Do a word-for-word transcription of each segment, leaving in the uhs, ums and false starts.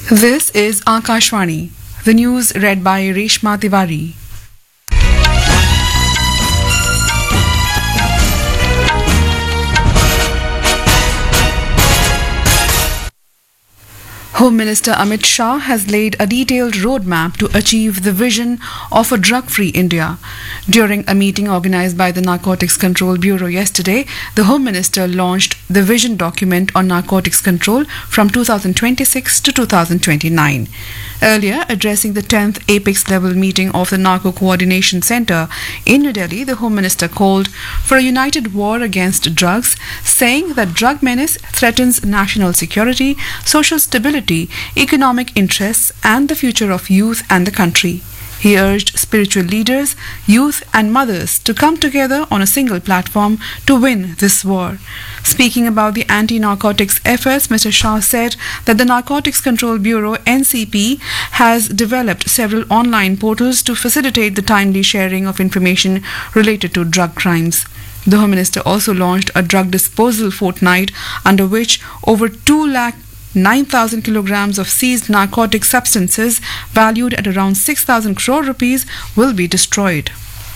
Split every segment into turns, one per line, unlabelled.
This is Akashvani. The news read by Reshma Tiwari. Home Minister Amit Shah has laid a detailed roadmap to achieve the vision of a drug-free India. During a meeting organized by the Narcotics Control Bureau yesterday, the Home Minister launched the vision document on narcotics control from two thousand twenty-six to two thousand twenty-nine. Earlier, addressing the tenth Apex level meeting of the Narco Coordination Centre in New Delhi, the Home Minister called for a united war against drugs, saying that drug menace threatens national security, social stability, economic interests and the future of youth and the country. He urged spiritual leaders, youth and mothers to come together on a single platform to win this war. Speaking about the anti-narcotics efforts, Mister Shah said that the Narcotics Control Bureau N C P has developed several online portals to facilitate the timely sharing of information related to drug crimes. The Home Minister also launched a drug disposal fortnight under which over two lakh nine thousand kilograms of seized narcotic substances valued at around six thousand crore rupees will be destroyed.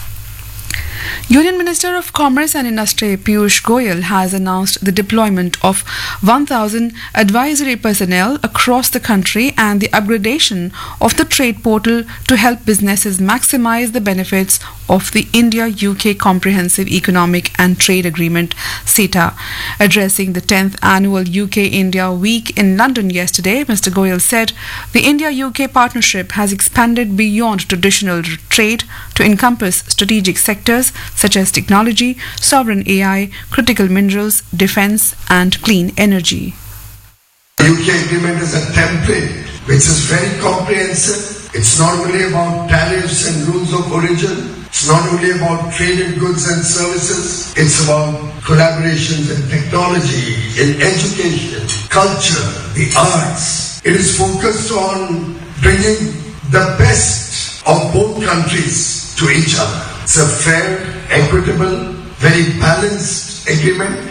Union Minister of Commerce and Industry Piyush Goyal has announced the deployment of one thousand advisory personnel across the country and the upgradation of the trade portal to help businesses maximize the benefits of the India-U K Comprehensive Economic and Trade Agreement (C E T A). Addressing the tenth annual U K-India Week in London yesterday, Mister Goyal said the India-U K partnership has expanded beyond traditional trade to encompass strategic sectors such as technology, sovereign A I, critical minerals, defence and clean energy.
The U K agreement is a template which is very comprehensive. It's not only about tariffs and rules of origin. It's not only about trade in goods and services. It's about collaborations in technology, in education, culture, the arts. It is focused on bringing the best of both countries to each other. It's a fair, equitable, very balanced agreement.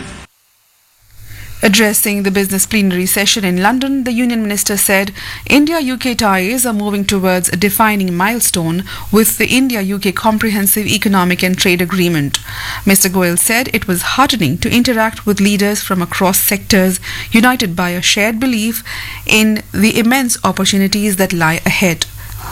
Addressing the business plenary session in London, the Union Minister said India-U K ties are moving towards a defining milestone with the India-U K Comprehensive Economic and Trade Agreement. Mister Goyal said it was heartening to interact with leaders from across sectors, united by a shared belief in the immense opportunities that lie ahead.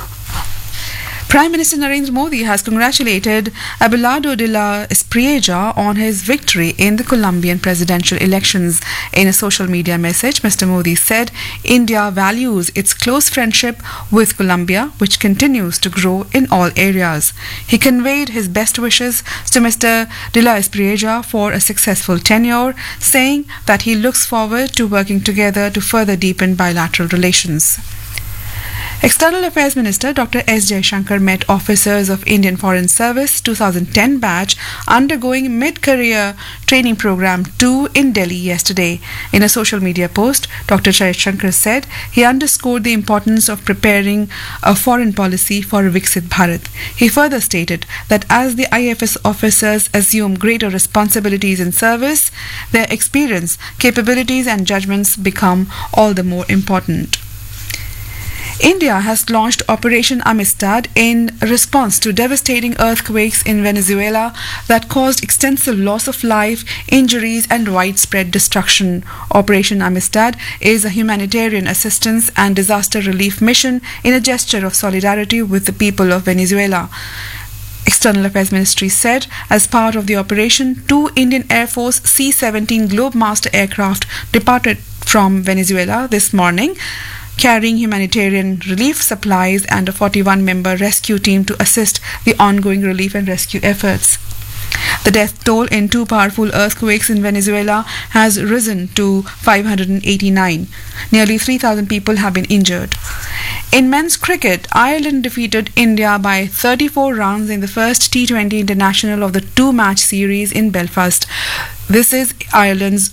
Prime Minister Narendra Modi has congratulated Abelardo de la Espriella on his victory in the Colombian presidential elections. In a social media message, Mister Modi said India values its close friendship with Colombia, which continues to grow in all areas. He conveyed his best wishes to Mister de la Espriella for a successful tenure, saying that he looks forward to working together to further deepen bilateral relations. External Affairs Minister Doctor S Jaishankar met officers of Indian Foreign Service twenty ten batch undergoing mid-career training program two in Delhi yesterday. In a social media post, Doctor Jaishankar said he underscored the importance of preparing a foreign policy for Viksit Bharat. He further stated that as the I F S officers assume greater responsibilities in service, their experience, capabilities and judgments become all the more important. India has launched Operation Amistad in response to devastating earthquakes in Venezuela that caused extensive loss of life, injuries and widespread destruction. Operation Amistad is a humanitarian assistance and disaster relief mission in a gesture of solidarity with the people of Venezuela. External Affairs Ministry said as part of the operation, two Indian Air Force C seventeen Globemaster aircraft departed from Venezuela this morning, carrying humanitarian relief supplies and a forty-one member rescue team to assist the ongoing relief and rescue efforts. The death toll in two powerful earthquakes in Venezuela has risen to five hundred eighty-nine. Nearly three thousand people have been injured. In men's cricket, Ireland defeated India by thirty-four runs in the first T twenty international of the two-match series in Belfast. This is Ireland's